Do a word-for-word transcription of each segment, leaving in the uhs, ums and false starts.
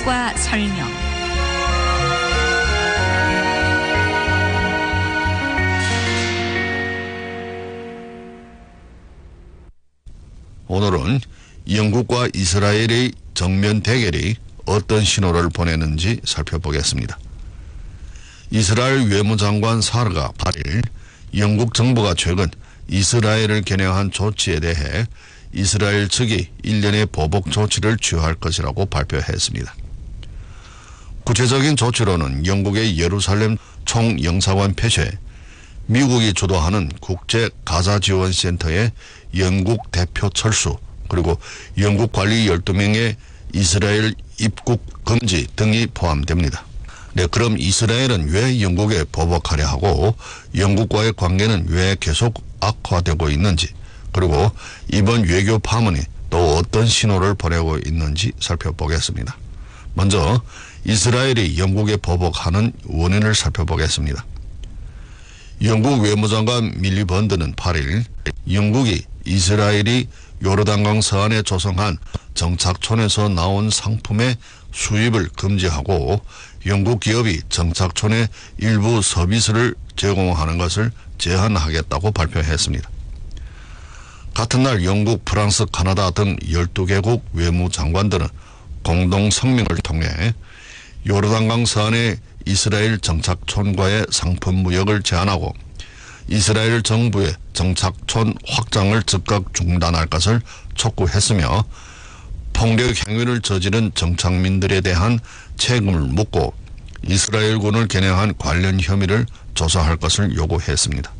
분석과 설명. 오늘은 영국과 이스라엘의 정면 대결이 어떤 신호를 보내는지 살펴보겠습니다. 이스라엘 외무장관 사르가 팔 일 영국 정부가 최근 이스라엘을 겨냥한 조치에 대해 이스라엘 측이 일련의 보복 조치를 취할 것이라고 발표했습니다. 구체적인 조치로는 영국의 예루살렘 총영사관 폐쇄, 미국이 주도하는 국제 가자 지원 센터의 영국 대표 철수, 그리고 영국 관리 열두 명의 이스라엘 입국 금지 등이 포함됩니다. 네, 그럼 이스라엘은 왜 영국에 보복하려 하고 영국과의 관계는 왜 계속 악화되고 있는지, 그리고 이번 외교 파문이 또 어떤 신호를 보내고 있는지 살펴보겠습니다. 먼저 이스라엘이 영국에 보복하는 원인을 살펴보겠습니다. 영국 외무장관 밀리번드는 팔 일 영국이 이스라엘이 요르단강 서안에 조성한 정착촌에서 나온 상품의 수입을 금지하고 영국 기업이 정착촌의 일부 서비스를 제공하는 것을 제한하겠다고 발표했습니다. 같은 날 영국, 프랑스, 카나다 등 열두 개국 외무장관들은 공동 성명을 통해 요르단강 서안의 이스라엘 정착촌과의 상품 무역을 제한하고 이스라엘 정부의 정착촌 확장을 즉각 중단할 것을 촉구했으며 폭력 행위를 저지른 정착민들에 대한 책임을 묻고 이스라엘군을 겨냥한 관련 혐의를 조사할 것을 요구했습니다.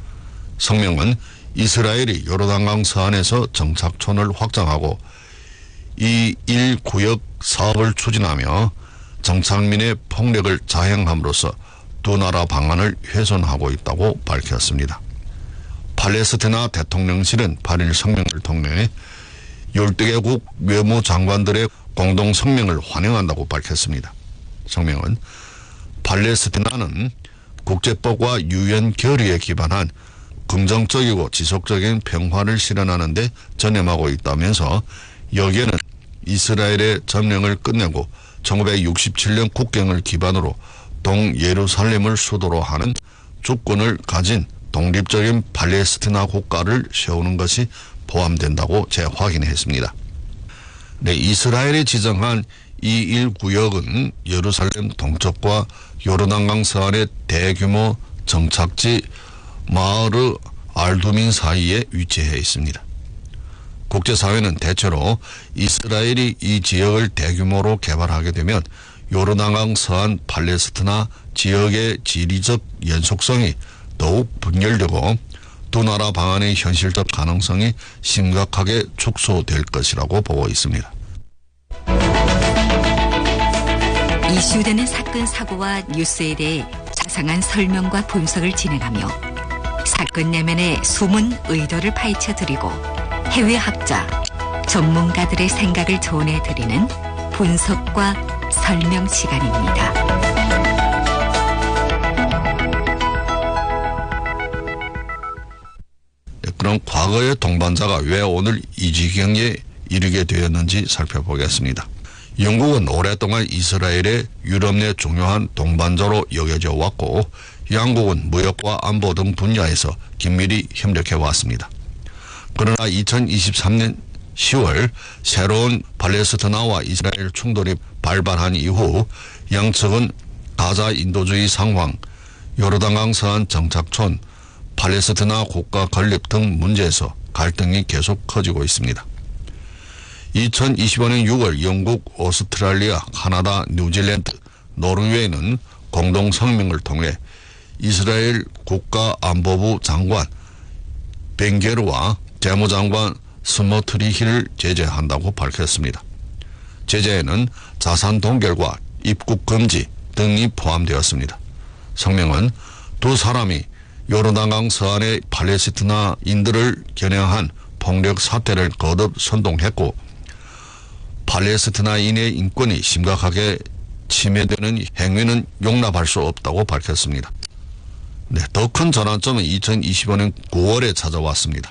성명은 이스라엘이 요르단강 서안에서 정착촌을 확장하고 이 일 구역 사업을 추진하며 정착민의 폭력을 자행함으로써 두 나라 방안을 훼손하고 있다고 밝혔습니다. 팔레스티나 대통령실은 팔 일 성명을 통해 열두 개국 외무장관들의 공동 성명을 환영한다고 밝혔습니다. 성명은 팔레스티나는 국제법과 유엔 결의에 기반한 긍정적이고 지속적인 평화를 실현하는 데 전념하고 있다면서 여기에는 이스라엘의 점령을 끝내고 천구백육십칠 년 국경을 기반으로 동예루살렘을 수도로 하는 주권을 가진 독립적인 팔레스티나 국가를 세우는 것이 포함된다고 재확인했습니다. 네, 이스라엘이 지정한 이 일 구역은 예루살렘 동쪽과 요르단강 서안의 대규모 정착지 마으르 알두민 사이에 위치해 있습니다. 국제사회는 대체로 이스라엘이 이 지역을 대규모로 개발하게 되면 요르단강 서안 팔레스티나 지역의 지리적 연속성이 더욱 분열되고 두 나라 방안의 현실적 가능성이 심각하게 축소될 것이라고 보고 있습니다. 이슈되는 사건 사고와 뉴스에 대해 자상한 설명과 분석을 진행하며 사건 내면의 숨은 의도를 파헤쳐드리고 해외 학자, 전문가들의 생각을 전해드리는 분석과 설명 시간입니다. 네, 그럼 과거의 동반자가 왜 오늘 이 지경에 이르게 되었는지 살펴보겠습니다. 영국은 오랫동안 이스라엘의 유럽 내 중요한 동반자로 여겨져 왔고 양국은 무역과 안보 등 분야에서 긴밀히 협력해 왔습니다. 그러나 이천이십삼 년 시월 새로운 팔레스티나와 이스라엘 충돌이 발발한 이후 양측은 가자 인도주의 상황, 요르단강 서안 정착촌, 팔레스티나 국가 건립 등 문제에서 갈등이 계속 커지고 있습니다. 이천이십오 년 유월 영국, 오스트랄리아, 카나다, 뉴질랜드, 노르웨이는 공동 성명을 통해 이스라엘 국가안보부 장관 벤게르와 재무장관 스모트리히를 제재한다고 밝혔습니다. 제재에는 자산 동결과 입국 금지 등이 포함되었습니다. 성명은 두 사람이 요르단강 서안의 팔레스티나인들을 겨냥한 폭력 사태를 거듭 선동했고 팔레스티나인의 인권이 심각하게 침해되는 행위는 용납할 수 없다고 밝혔습니다. 네, 더 큰 전환점은 이천이십오 년 구월에 찾아왔습니다.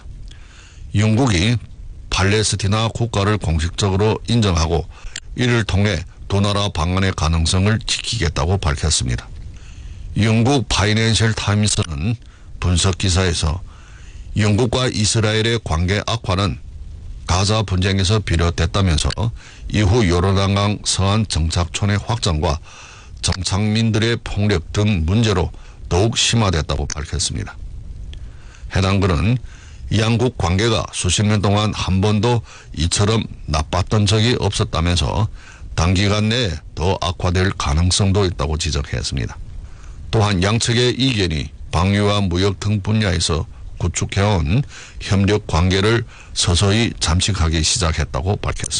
영국이 팔레스티나 국가를 공식적으로 인정하고 이를 통해 두 나라 방안의 가능성을 지키겠다고 밝혔습니다. 영국 파이낸셜 타임스는 분석 기사에서 영국과 이스라엘의 관계 악화는 가자 분쟁에서 비롯됐다면서 이후 요르단강 서안 정착촌의 확장과 정착민들의 폭력 등 문제로 더욱 심화됐다고 밝혔습니다. 해당 글은 양국 관계가 수십 년 동안 한 번도 이처럼 나빴던 적이 없었다면서 단기간 내에 더 악화될 가능성도 있다고 지적했습니다. 또한 양측의 이견이 방위와 무역 등 분야에서 구축해온 협력 관계를 서서히 잠식하기 시작했다고 밝혔습니다.